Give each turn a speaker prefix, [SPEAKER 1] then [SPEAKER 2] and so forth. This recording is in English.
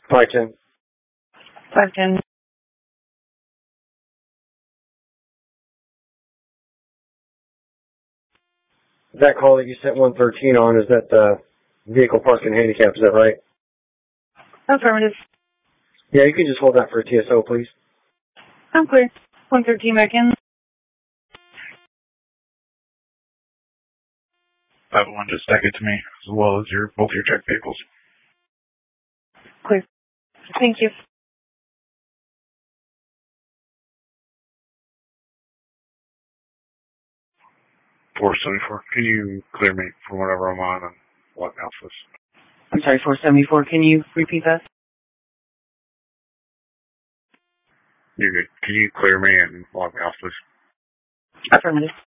[SPEAKER 1] 510.
[SPEAKER 2] 510.
[SPEAKER 1] That call that you sent 113 on, is that the vehicle parked and handicap, is that right?
[SPEAKER 2] Affirmative.
[SPEAKER 1] Yeah, you can just hold that for a TSO, please.
[SPEAKER 2] I'm clear. 113 back in.
[SPEAKER 3] 501, just stack it to me, as well as both your check vehicles.
[SPEAKER 2] Clear. Thank you.
[SPEAKER 3] 474, can you clear me from whatever I'm on and what else is?
[SPEAKER 2] I'm sorry, 474. Can you repeat that?
[SPEAKER 3] You're good. Can you clear me and log me off, please?
[SPEAKER 2] Affirmative.